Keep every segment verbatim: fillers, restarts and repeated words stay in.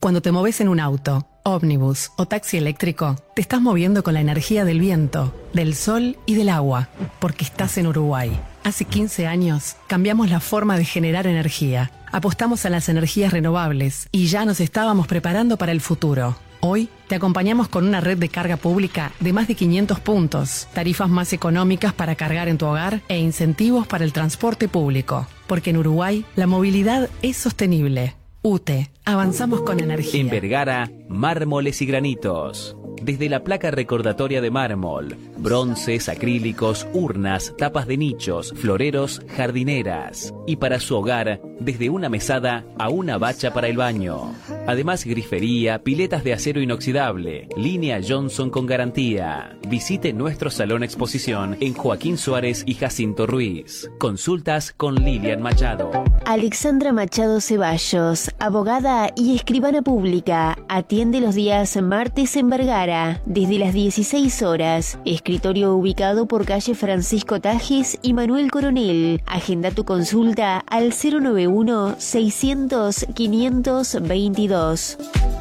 Cuando te moves en un auto, ómnibus o taxi eléctrico, te estás moviendo con la energía del viento, del sol y del agua, porque estás en Uruguay. Hace quince años cambiamos la forma de generar energía, apostamos a las energías renovables y ya nos estábamos preparando para el futuro. Hoy te acompañamos con una red de carga pública de más de quinientos puntos, tarifas más económicas para cargar en tu hogar e incentivos para el transporte público. Porque en Uruguay la movilidad es sostenible. U T E, avanzamos con energía. En Vergara, mármoles y granitos. Desde la placa recordatoria de mármol, bronces, acrílicos, urnas, tapas de nichos, floreros, jardineras. Y para su hogar, desde una mesada a una bacha para el baño. Además, grifería, piletas de acero inoxidable, línea Johnson con garantía. Visite nuestro salón exposición en Joaquín Suárez y Jacinto Ruiz. Consultas con Lilian Machado. Alexandra Machado Ceballos, abogada y escribana pública, atiende los días martes en Vergara, desde las dieciséis horas. Escritorio ubicado por calle Francisco Tajes y Manuel Coronel. Agenda tu consulta al cero nueve uno, seiscientos, quinientos veintidós.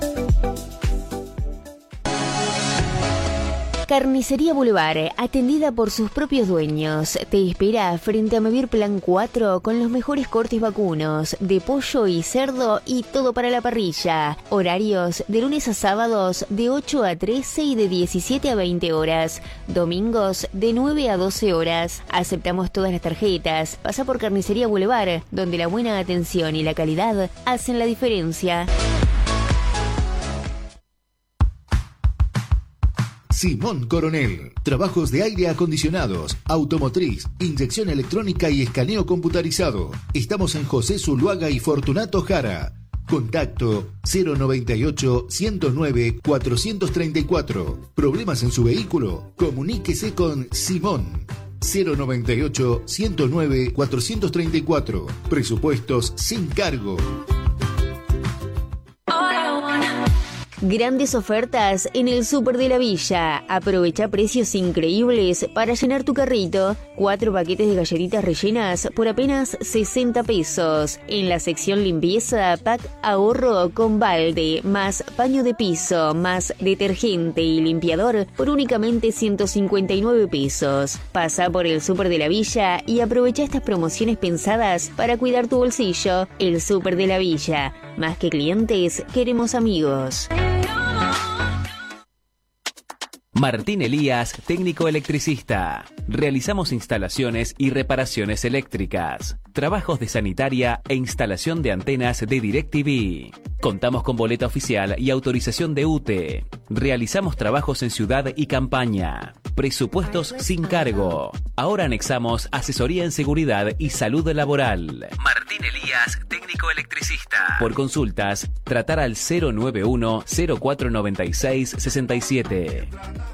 Carnicería Boulevard, atendida por sus propios dueños, te espera frente a Mevir Plan cuatro con los mejores cortes vacunos, de pollo y cerdo y todo para la parrilla. Horarios de lunes a sábados de ocho a trece y de diecisiete a veinte horas. Domingos de nueve a doce horas. Aceptamos todas las tarjetas. Pasa por Carnicería Boulevard, donde la buena atención y la calidad hacen la diferencia. Simón Coronel. Trabajos de aire acondicionados, automotriz, inyección electrónica y escaneo computarizado. Estamos en José Zuluaga y Fortunato Jara. Contacto cero noventa y ocho, ciento nueve, cuatrocientos treinta y cuatro. ¿Problemas en su vehículo? Comuníquese con Simón. cero noventa y ocho, ciento nueve, cuatrocientos treinta y cuatro. Presupuestos sin cargo. Grandes ofertas en el Súper de la Villa. Aprovecha precios increíbles para llenar tu carrito. Cuatro paquetes de galletitas rellenas por apenas sesenta pesos. En la sección limpieza, pack ahorro con balde, más paño de piso, más detergente y limpiador por únicamente ciento cincuenta y nueve pesos. Pasa por el Súper de la Villa y aprovecha estas promociones pensadas para cuidar tu bolsillo. El Súper de la Villa. Más que clientes, queremos amigos. Martín Elías, técnico electricista. Realizamos instalaciones y reparaciones eléctricas, trabajos de sanitaria e instalación de antenas de DirecTV. Contamos con boleta oficial y autorización de U T E. Realizamos trabajos en ciudad y campaña. Presupuestos sin cargo. Ahora anexamos asesoría en seguridad y salud laboral. Martín Elías, técnico electricista. Por consultas, tratar al cero nueve uno, cero cuatro nueve seis, seis siete.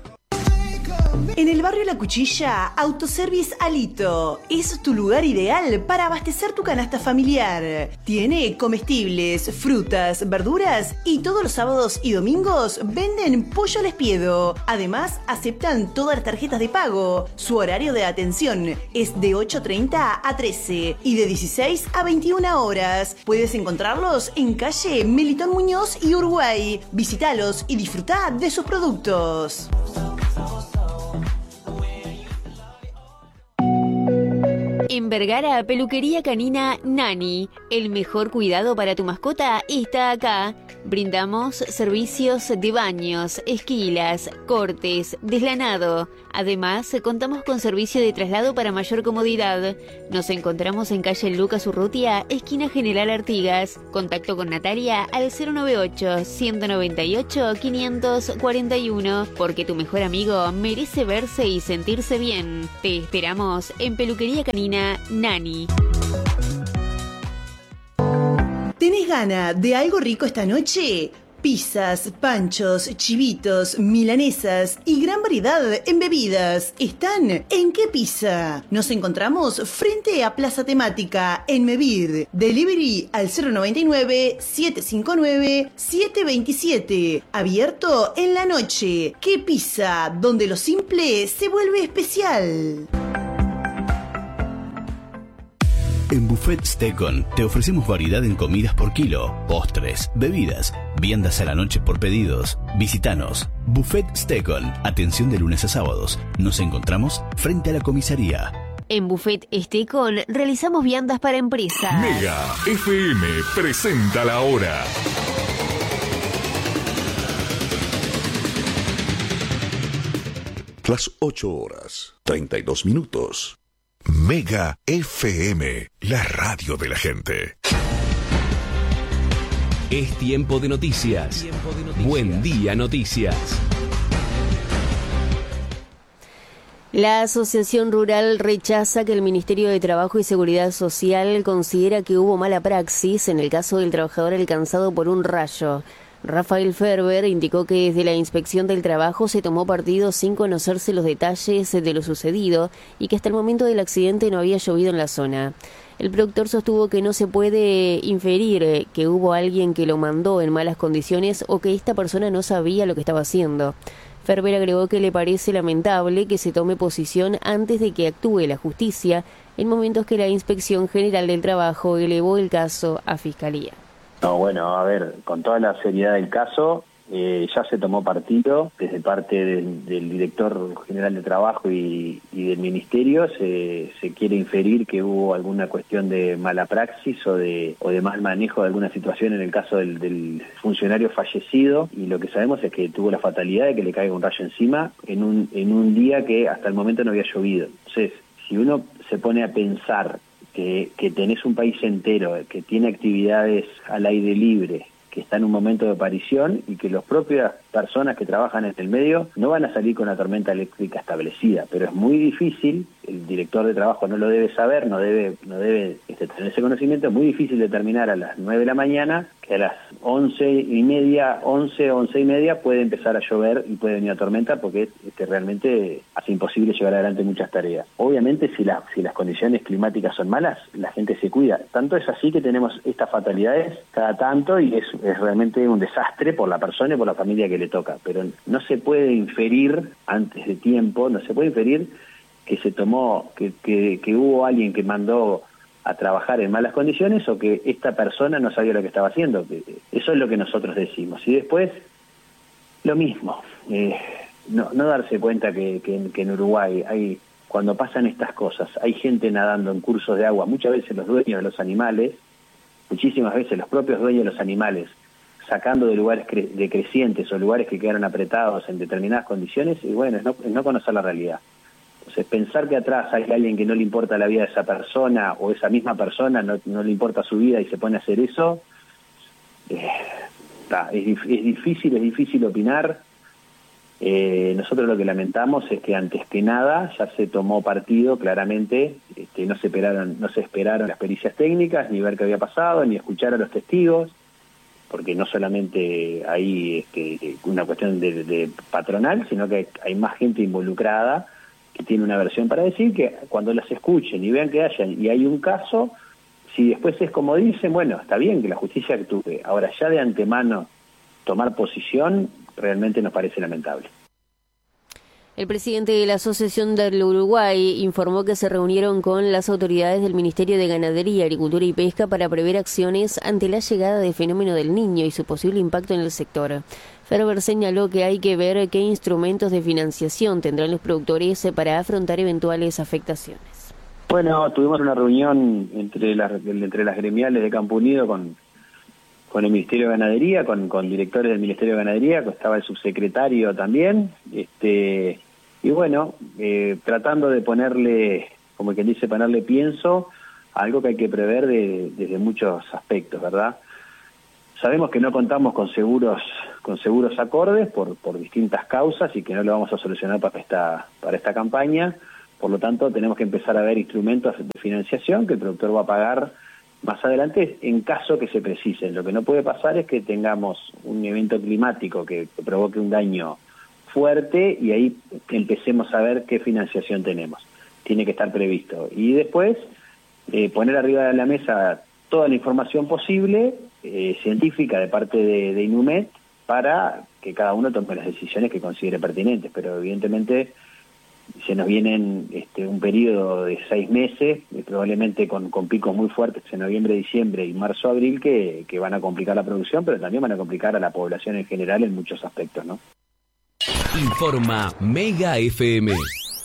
En el barrio La Cuchilla, Autoservice Alito. Es tu lugar ideal para abastecer tu canasta familiar. Tiene comestibles, frutas, verduras y todos los sábados y domingos venden pollo al espiedo. Además, aceptan todas las tarjetas de pago. Su horario de atención es de ocho treinta a trece y de dieciséis a veintiuna horas. Puedes encontrarlos en calle Melitón Muñoz y Uruguay. Visítalos y disfruta de sus productos. En Vergara, peluquería canina Nani. El mejor cuidado para tu mascota está acá. Brindamos servicios de baños, esquilas, cortes, deslanado. Además, contamos con servicio de traslado para mayor comodidad. Nos encontramos en calle Lucas Urrutia, esquina General Artigas. Contacto con Natalia al cero noventa y ocho, ciento noventa y ocho, quinientos cuarenta y uno. Porque tu mejor amigo merece verse y sentirse bien. Te esperamos en peluquería canina Nani. ¿Tenés ganas de algo rico esta noche? Pizzas, panchos, chivitos, milanesas y gran variedad en bebidas están en ¿Qué Pizza? Nos encontramos frente a Plaza Temática en Mevir. Delivery al cero noventa y nueve, setecientos cincuenta y nueve, setecientos veintisiete. Abierto en la noche. ¿Qué Pizza? Donde lo simple se vuelve especial. En Buffet Stekon te ofrecemos variedad en comidas por kilo, postres, bebidas, viandas a la noche por pedidos. Visítanos. Buffet Stekon. Atención de lunes a sábados. Nos encontramos frente a la comisaría. En Buffet Stekon realizamos viandas para empresas. Mega F M presenta la hora. Las ocho horas, treinta y dos minutos. Mega F M, la radio de la gente. Es tiempo de noticias. Tiempo de noticias. Buen día, noticias. La Asociación Rural rechaza que el Ministerio de Trabajo y Seguridad Social considera que hubo mala praxis en el caso del trabajador alcanzado por un rayo. Rafael Ferber indicó que desde la Inspección del Trabajo se tomó partido sin conocerse los detalles de lo sucedido y que hasta el momento del accidente no había llovido en la zona. El productor sostuvo que no se puede inferir que hubo alguien que lo mandó en malas condiciones o que esta persona no sabía lo que estaba haciendo. Ferber agregó que le parece lamentable que se tome posición antes de que actúe la justicia, en momentos que la Inspección General del Trabajo elevó el caso a Fiscalía. No, bueno, a ver, con toda la seriedad del caso, eh, ya se tomó partido desde parte del, del director general de trabajo y, y del ministerio. Se, se quiere inferir que hubo alguna cuestión de mala praxis o de, o de mal manejo de alguna situación en el caso del, del funcionario fallecido, y lo que sabemos es que tuvo la fatalidad de que le caiga un rayo encima en un, en un día que hasta el momento no había llovido. Entonces, si uno se pone a pensar Que, que tenés un país entero que tiene actividades al aire libre, que está en un momento de aparición y que las propias personas que trabajan en el medio no van a salir con una tormenta eléctrica establecida, pero es muy difícil, el director de trabajo no lo debe saber, no debe no debe este, tener ese conocimiento, es muy difícil determinar a las nueve de la mañana que a las once y media, once, once y media puede empezar a llover y puede venir a tormenta, porque este, realmente hace imposible llevar adelante muchas tareas. Obviamente si, la, si las condiciones climáticas son malas, la gente se cuida. Tanto es así que tenemos estas fatalidades cada tanto y es, es realmente un desastre por la persona y por la familia que le toca. Pero no se puede inferir antes de tiempo, no se puede inferir que se tomó, que, que, que hubo alguien que mandó a trabajar en malas condiciones o que esta persona no sabía lo que estaba haciendo. Eso es lo que nosotros decimos. Y después, lo mismo, eh, no, no darse cuenta que, que, que en Uruguay hay, cuando pasan estas cosas, hay gente nadando en cursos de agua, muchas veces los dueños de los animales, muchísimas veces los propios dueños de los animales, sacando de lugares cre- decrecientes o lugares que quedaron apretados en determinadas condiciones, y bueno, es no, es no conocer la realidad. Entonces, pensar que atrás hay alguien que no le importa la vida de esa persona, o esa misma persona no, no le importa su vida y se pone a hacer eso, eh, ta, es, es difícil, es difícil opinar. Eh, nosotros lo que lamentamos es que antes que nada ya se tomó partido claramente, este, no se esperaron, no se esperaron las pericias técnicas, ni ver qué había pasado, ni escuchar a los testigos, porque no solamente hay este, una cuestión de, de patronal, sino que hay, hay más gente involucrada que tiene una versión para decir, que cuando las escuchen y vean que hayan y hay un caso, si después es como dicen, bueno, está bien que la justicia actúe. Ahora, ya de antemano tomar posición realmente nos parece lamentable. El presidente de la Asociación del Uruguay informó que se reunieron con las autoridades del Ministerio de Ganadería, Agricultura y Pesca para prever acciones ante la llegada del fenómeno del Niño y su posible impacto en el sector. Ferber señaló que hay que ver qué instrumentos de financiación tendrán los productores para afrontar eventuales afectaciones. Bueno, tuvimos una reunión entre las, entre las gremiales de Campo Unido con, con el Ministerio de Ganadería, con, con directores del Ministerio de Ganadería, que estaba el subsecretario también, este y bueno, eh, tratando de ponerle, como quien dice, ponerle pienso a algo que hay que prever de, desde muchos aspectos, ¿verdad? Sabemos que no contamos con seguros con seguros acordes por, por distintas causas y que no lo vamos a solucionar para esta, para esta campaña. Por lo tanto, tenemos que empezar a ver instrumentos de financiación que el productor va a pagar más adelante en caso que se precisen. Lo que no puede pasar es que tengamos un evento climático que, que provoque un daño fuerte y ahí empecemos a ver qué financiación tenemos. Tiene que estar previsto. Y después eh, poner arriba de la mesa toda la información posible, eh, científica de parte de, de Inumet, para que cada uno tome las decisiones que considere pertinentes. Pero evidentemente se nos vienen este, un periodo de seis meses, eh, probablemente con, con picos muy fuertes en noviembre, diciembre y marzo, abril, que, que van a complicar la producción, pero también van a complicar a la población en general en muchos aspectos, ¿no? Informa Mega F M.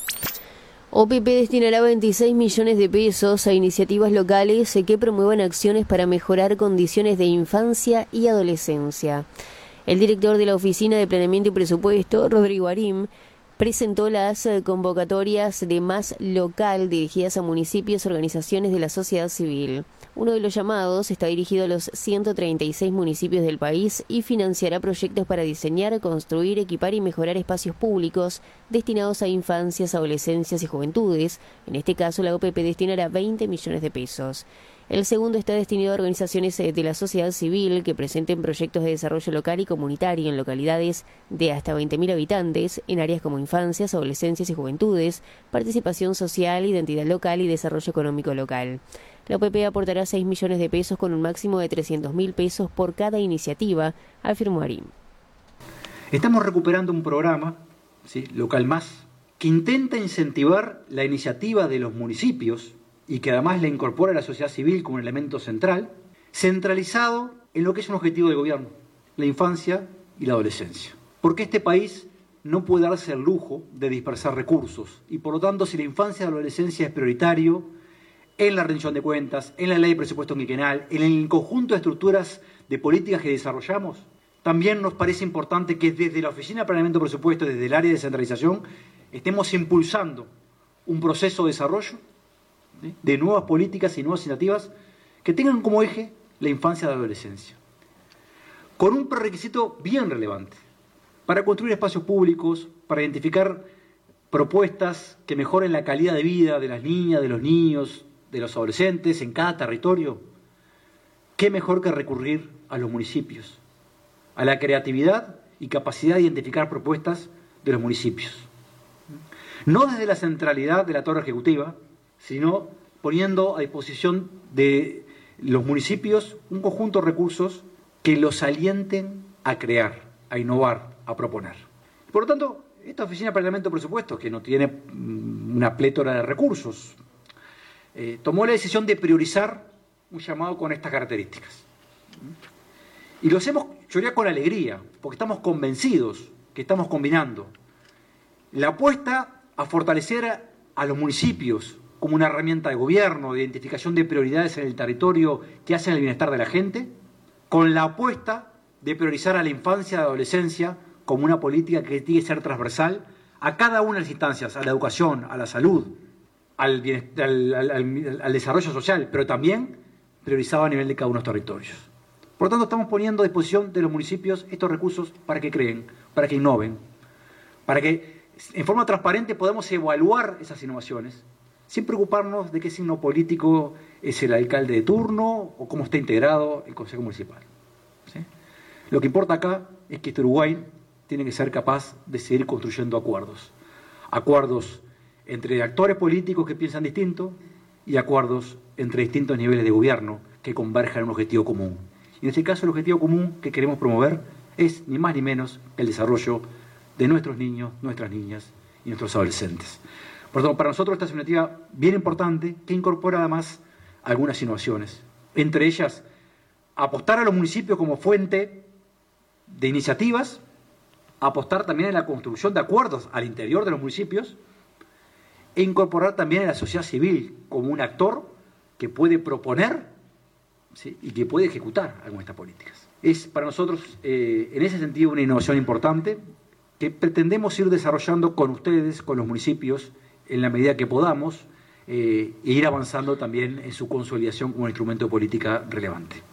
O P P destinará veintiséis millones de pesos a iniciativas locales que promuevan acciones para mejorar condiciones de infancia y adolescencia. El director de la Oficina de Planeamiento y Presupuesto, Rodrigo Arim, presentó las convocatorias de Más Local dirigidas a municipios y organizaciones de la sociedad civil. Uno de los llamados está dirigido a los ciento treinta y seis municipios del país y financiará proyectos para diseñar, construir, equipar y mejorar espacios públicos destinados a infancias, adolescencias y juventudes. En este caso, la O P P destinará veinte millones de pesos. El segundo está destinado a organizaciones de la sociedad civil que presenten proyectos de desarrollo local y comunitario en localidades de hasta veinte mil habitantes, en áreas como infancias, adolescencias y juventudes, participación social, identidad local y desarrollo económico local. La O P P aportará seis millones de pesos con un máximo de trescientos mil pesos por cada iniciativa, afirmó Arim. Estamos recuperando un programa, ¿sí?, Local Más, que intenta incentivar la iniciativa de los municipios y que además le incorpora a la sociedad civil como un elemento central, centralizado en lo que es un objetivo de gobierno, la infancia y la adolescencia. Porque este país no puede darse el lujo de dispersar recursos y por lo tanto si la infancia y la adolescencia es prioritario en la rendición de cuentas, en la ley de presupuesto quinquenal, en el conjunto de estructuras de políticas que desarrollamos, también nos parece importante que desde la Oficina de Planeamiento y Presupuesto, desde el área de descentralización, estemos impulsando un proceso de desarrollo de nuevas políticas y nuevas iniciativas que tengan como eje la infancia y la adolescencia. Con un prerequisito bien relevante, para construir espacios públicos, para identificar propuestas que mejoren la calidad de vida de las niñas, de los niños, de los adolescentes en cada territorio. ¿Qué mejor que recurrir a los municipios, a la creatividad y capacidad de identificar propuestas de los municipios? No desde la centralidad de la torre ejecutiva, sino poniendo a disposición de los municipios un conjunto de recursos que los alienten a crear, a innovar, a proponer. Por lo tanto, esta Oficina de Planeamiento y Presupuesto, que no tiene una plétora de recursos, eh, tomó la decisión de priorizar un llamado con estas características. Y lo hacemos, yo diría, con alegría, porque estamos convencidos que estamos combinando la apuesta a fortalecer a, a los municipios como una herramienta de gobierno, de identificación de prioridades en el territorio que hacen el bienestar de la gente, con la apuesta de priorizar a la infancia y la adolescencia como una política que tiene que ser transversal a cada una de las instancias, a la educación, a la salud, al, al, al, al, al desarrollo social, pero también priorizado a nivel de cada uno de los territorios. Por lo tanto, estamos poniendo a disposición de los municipios estos recursos para que creen, para que innoven, para que en forma transparente podamos evaluar esas innovaciones, sin preocuparnos de qué signo político es el alcalde de turno o cómo está integrado el Consejo Municipal. ¿Sí? Lo que importa acá es que este Uruguay tiene que ser capaz de seguir construyendo acuerdos. Acuerdos entre actores políticos que piensan distinto y acuerdos entre distintos niveles de gobierno que converjan en un objetivo común. Y en este caso el objetivo común que queremos promover es ni más ni menos el desarrollo de nuestros niños, nuestras niñas y nuestros adolescentes. Por lo tanto, para nosotros esta es una iniciativa bien importante que incorpora además algunas innovaciones. Entre ellas, apostar a los municipios como fuente de iniciativas, apostar también en la construcción de acuerdos al interior de los municipios e incorporar también a la sociedad civil como un actor que puede proponer, ¿sí?, y que puede ejecutar algunas de estas políticas. Es para nosotros, eh, en ese sentido, una innovación importante que pretendemos ir desarrollando con ustedes, con los municipios, en la medida que podamos, eh, e ir avanzando también en su consolidación como un instrumento de política relevante.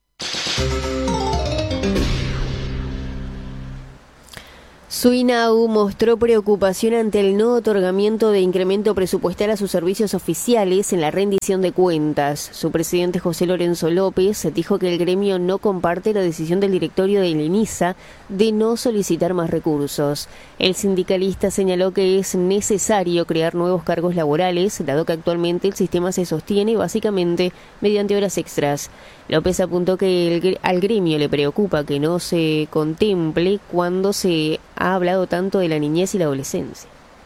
Suinau mostró preocupación ante el no otorgamiento de incremento presupuestal a sus servicios oficiales en la rendición de cuentas. Su presidente José Lorenzo López dijo que el gremio no comparte la decisión del directorio de INISA de no solicitar más recursos. El sindicalista señaló que es necesario crear nuevos cargos laborales, dado que actualmente el sistema se sostiene básicamente mediante horas extras. López apuntó que el, al gremio le preocupa que no se contemple cuando se ha hablado tanto de la niñez y la adolescencia.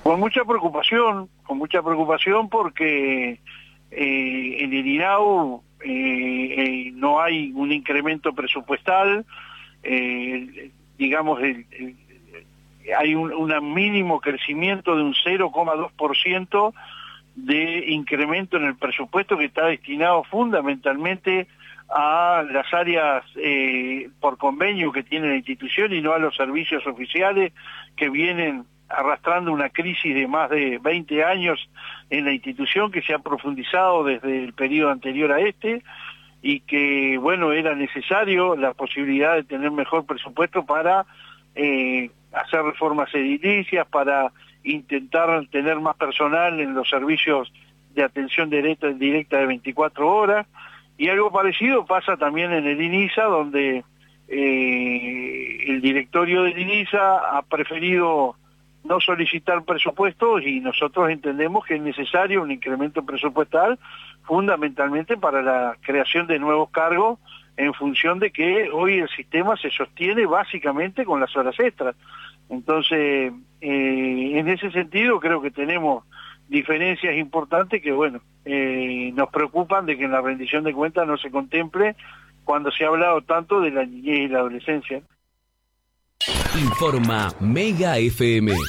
Con mucha preocupación, con mucha preocupación porque eh, en el I N A U eh, eh, no hay un incremento presupuestal, eh, digamos, el, el, hay un, un mínimo crecimiento de un cero coma dos por ciento de incremento en el presupuesto que está destinado fundamentalmente a las áreas eh, por convenio que tiene la institución y no a los servicios oficiales que vienen arrastrando una crisis de más de veinte años en la institución que se ha profundizado desde el periodo anterior a este y que, bueno, era necesario la posibilidad de tener mejor presupuesto para eh, hacer reformas edilicias, para intentar tener más personal en los servicios de atención directa, directa de veinticuatro horas, y algo parecido pasa también en el INISA, donde eh, el directorio del INISA ha preferido no solicitar presupuestos y nosotros entendemos que es necesario un incremento presupuestal fundamentalmente para la creación de nuevos cargos en función de que hoy el sistema se sostiene básicamente con las horas extras. Entonces, eh, en ese sentido creo que tenemos diferencias importantes que, bueno, eh, nos preocupan de que en la rendición de cuentas no se contemple cuando se ha hablado tanto de la niñez y la adolescencia. Informa Mega F M.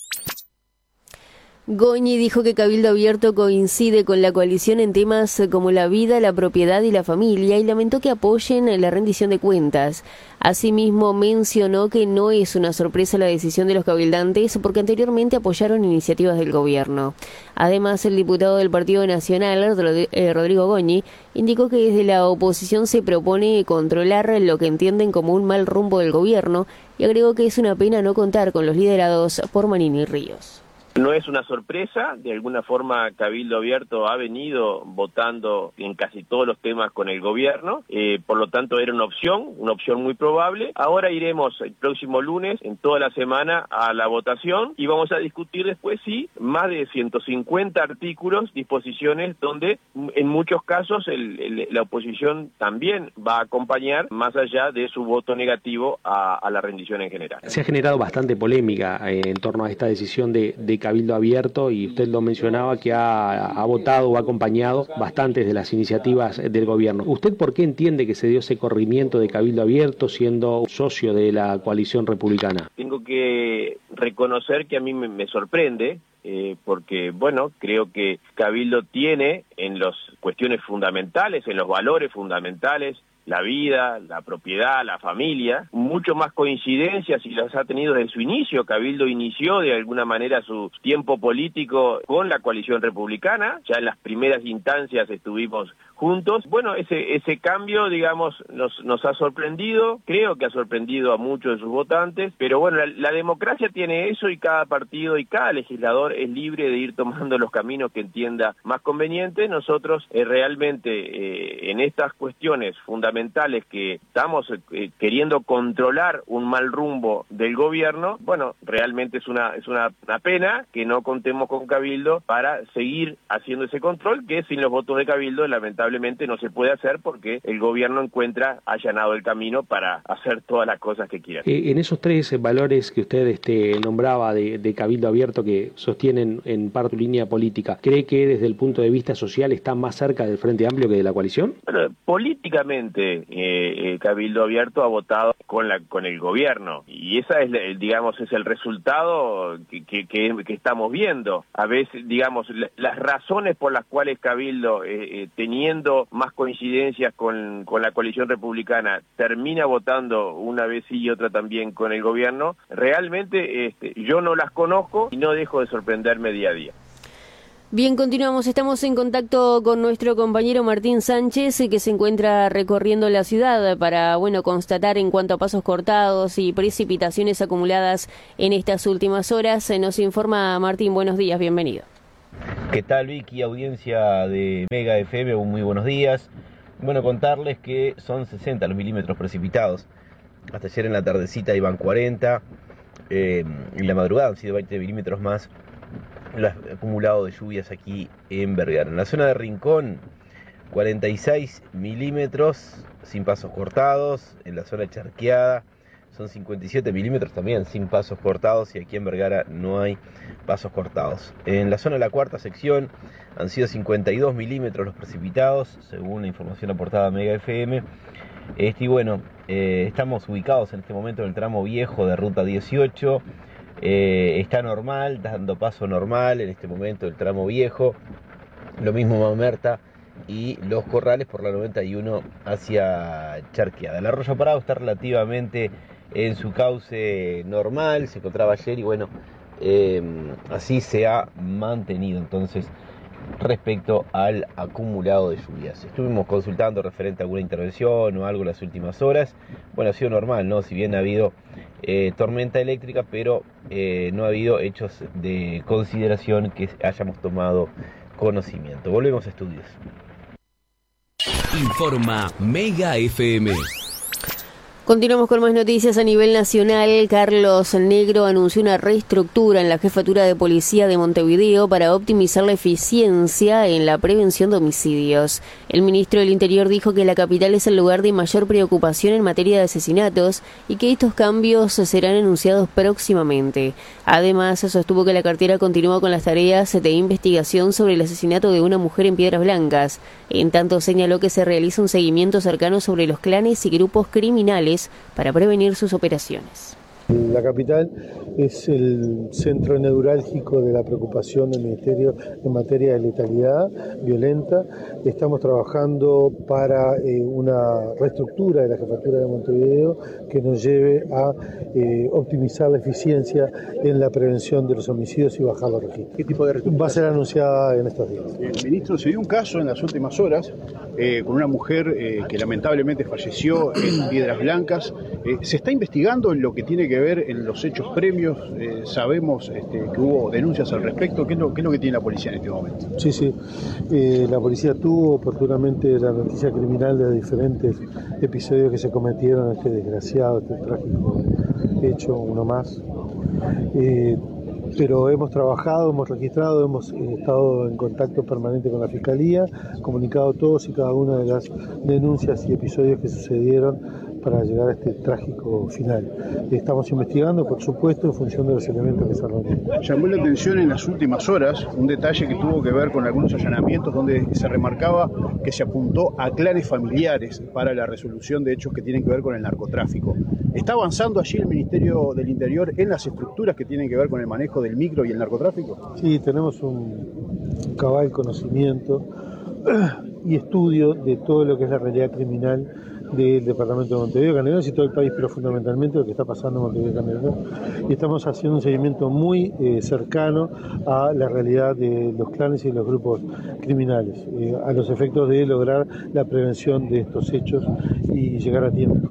Goñi dijo que Cabildo Abierto coincide con la coalición en temas como la vida, la propiedad y la familia y lamentó que apoyen la rendición de cuentas. Asimismo, mencionó que no es una sorpresa la decisión de los cabildantes porque anteriormente apoyaron iniciativas del gobierno. Además, el diputado del Partido Nacional, Rodrigo Goñi, indicó que desde la oposición se propone controlar lo que entienden como un mal rumbo del gobierno y agregó que es una pena no contar con los liderados por Manini Ríos. No es una sorpresa, de alguna forma Cabildo Abierto ha venido votando en casi todos los temas con el gobierno, eh, por lo tanto era una opción, una opción muy probable. Ahora iremos el próximo lunes, en toda la semana, a la votación y vamos a discutir después, sí, más de ciento cincuenta artículos, disposiciones, donde en muchos casos el, el, la oposición también va a acompañar, más allá de su voto negativo a, a la rendición en general. Se ha generado bastante polémica eh, en torno a esta decisión de, de Cabildo Abierto y usted lo mencionaba que ha, ha votado o ha acompañado bastantes de las iniciativas del gobierno. ¿Usted por qué entiende que se dio ese corrimiento de Cabildo Abierto siendo socio de la coalición republicana? Tengo que reconocer que a mí me, me sorprende eh, porque, bueno, creo que Cabildo tiene en las cuestiones fundamentales, en los valores fundamentales, la vida, la propiedad, la familia, mucho más coincidencias y las ha tenido desde su inicio. Cabildo inició de alguna manera su tiempo político con la coalición republicana, ya en las primeras instancias estuvimos juntos. Bueno, ese ese cambio, digamos, nos nos ha sorprendido, creo que ha sorprendido a muchos de sus votantes, pero bueno, la, la democracia tiene eso y cada partido y cada legislador es libre de ir tomando los caminos que entienda más convenientes. Nosotros eh, realmente eh, en estas cuestiones fundamentales que estamos eh, queriendo controlar un mal rumbo del gobierno, bueno, realmente es una es una, una pena que no contemos con Cabildo para seguir haciendo ese control, que sin los votos de Cabildo lamentablemente no se puede hacer porque el gobierno encuentra allanado el camino para hacer todas las cosas que quiera. Eh, en esos tres valores que usted este, nombraba de, de Cabildo Abierto que sostienen en parte línea política, ¿cree que desde el punto de vista social está más cerca del Frente Amplio que de la coalición? Bueno, políticamente Eh, eh, Cabildo Abierto ha votado con la con el gobierno y esa es, digamos, es el resultado que, que, que, que estamos viendo. A veces, digamos, la, las razones por las cuales Cabildo, eh, eh, teniendo más coincidencias con, con la coalición republicana, termina votando una vez sí y otra también con el gobierno, realmente este, yo no las conozco y no dejo de sorprenderme día a día. Bien, continuamos. Estamos en contacto con nuestro compañero Martín Sánchez, que se encuentra recorriendo la ciudad para, bueno, constatar en cuanto a pasos cortados y precipitaciones acumuladas en estas últimas horas. Nos informa Martín, buenos días, bienvenido. ¿Qué tal, Vicky? Audiencia de Mega F M, muy buenos días. Bueno, contarles que son sesenta los milímetros precipitados. Hasta ayer en la tardecita iban cuarenta, eh, en la madrugada han sido veinte milímetros más. El acumulado de lluvias aquí en Vergara. En la zona de Rincón, cuarenta y seis milímetros sin pasos cortados. En la zona charqueada, son cincuenta y siete milímetros también, sin pasos cortados, y aquí en Vergara no hay pasos cortados. En la zona de la cuarta sección han sido cincuenta y dos milímetros los precipitados, según la información aportada a Mega F M. Este, y bueno, eh, estamos ubicados en este momento en el tramo viejo de Ruta dieciocho. Eh, está normal, dando paso normal en este momento el tramo viejo. Lo mismo Mamerta y Los Corrales por la noventa y uno hacia Charqueada. El Arroyo Parado está relativamente en su cauce normal, se encontraba ayer y bueno, eh, así se ha mantenido entonces respecto al acumulado de lluvias. Estuvimos consultando referente a alguna intervención o algo en las últimas horas. Bueno, ha sido normal, ¿no? Si bien ha habido eh, tormenta eléctrica, pero eh, no ha habido hechos de consideración que hayamos tomado conocimiento. Volvemos a estudios. Informa Mega F M. Continuamos con más noticias a nivel nacional. Carlos Negro anunció una reestructura en la Jefatura de Policía de Montevideo para optimizar la eficiencia en la prevención de homicidios. El ministro del Interior dijo que la capital es el lugar de mayor preocupación en materia de asesinatos y que estos cambios serán anunciados próximamente. Además, sostuvo que la cartera continúa con las tareas de investigación sobre el asesinato de una mujer en Piedras Blancas. En tanto, señaló que se realiza un seguimiento cercano sobre los clanes y grupos criminales para prevenir sus operaciones. La capital es el centro neurálgico de la preocupación del Ministerio en materia de letalidad violenta. Estamos trabajando para eh, una reestructura de la Jefatura de Montevideo que nos lleve a eh, optimizar la eficiencia en la prevención de los homicidios y bajar los registros. ¿Qué tipo de reestructura? Va a ser anunciada en estos días. El ministro, se dio un caso en las últimas horas eh, con una mujer eh, que lamentablemente falleció en Piedras Blancas. Eh, se está investigando en lo que tiene que ver en los hechos previos. Eh, sabemos este, que hubo denuncias al respecto. ¿Qué es, lo, ¿Qué es lo que tiene la policía en este momento? Sí, sí. Eh, la policía tuvo oportunamente la noticia criminal de diferentes episodios que se cometieron, este desgraciado, este trágico hecho, uno más. Eh, pero hemos trabajado, hemos registrado, hemos eh, estado en contacto permanente con la Fiscalía, comunicado todos y cada una de las denuncias y episodios que sucedieron para llegar a este trágico final. Estamos investigando, por supuesto, en función de los elementos que se reúnen. Llamó la atención en las últimas horas un detalle que tuvo que ver con algunos allanamientos donde se remarcaba que se apuntó a clanes familiares para la resolución de hechos que tienen que ver con el narcotráfico. ¿Está avanzando allí el Ministerio del Interior en las estructuras que tienen que ver con el manejo del micro y el narcotráfico? Sí, tenemos un cabal conocimiento y estudio de todo lo que es la realidad criminal del departamento de Montevideo, Canelones y todo el país, pero fundamentalmente lo que está pasando en Montevideo, Canelones. Y estamos haciendo un seguimiento muy eh, cercano a la realidad de los clanes y los grupos criminales, eh, a los efectos de lograr la prevención de estos hechos y llegar a tiempo.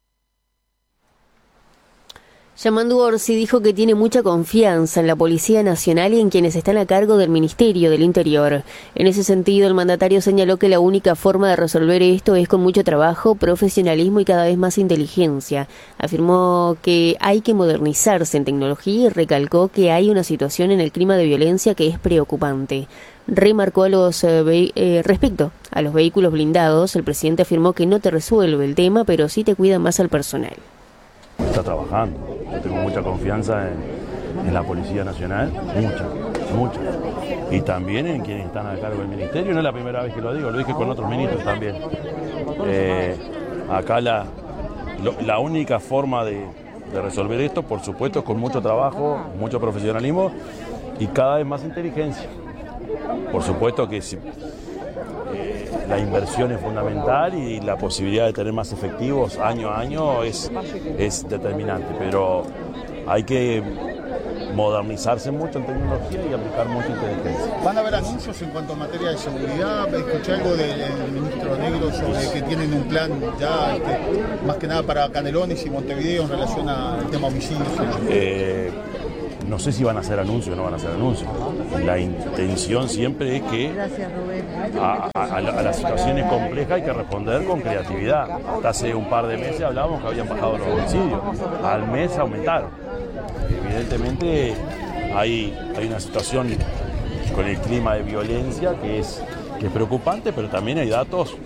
Yamandu Orsi dijo que tiene mucha confianza en la Policía Nacional y en quienes están a cargo del Ministerio del Interior. En ese sentido, el mandatario señaló que la única forma de resolver esto es con mucho trabajo, profesionalismo y cada vez más inteligencia. Afirmó que hay que modernizarse en tecnología y recalcó que hay una situación en el clima de violencia que es preocupante. Remarcó a los eh, ve- eh, respecto a los vehículos blindados, el presidente afirmó que no te resuelve el tema, pero sí te cuida más al personal. Está trabajando. Yo tengo mucha confianza en, en la Policía Nacional, mucha, mucha. Y también en quienes están a cargo del Ministerio. No es la primera vez que lo digo, lo dije con otros ministros también. Eh, acá la, lo, la única forma de, de resolver esto, por supuesto, es con mucho trabajo, mucho profesionalismo y cada vez más inteligencia. Por supuesto que si, eh, la inversión es fundamental y la posibilidad de tener más efectivos año a año es, es determinante, pero hay que modernizarse mucho en tecnología y aplicar mucha inteligencia. ¿Van a haber anuncios en cuanto a materia de seguridad? Escuché algo del, del ministro Negro sobre que tienen un plan ya, este, más que nada para Canelones y Montevideo en relación al tema homicidios. Eh, No sé si van a hacer anuncios o no van a hacer anuncios. La intención siempre es que a, a, a las situaciones complejas hay que responder con creatividad. Hasta hace un par de meses hablábamos que habían bajado los homicidios. Al mes aumentaron. Evidentemente hay, hay una situación con el clima de violencia que es, que es preocupante, pero también hay datos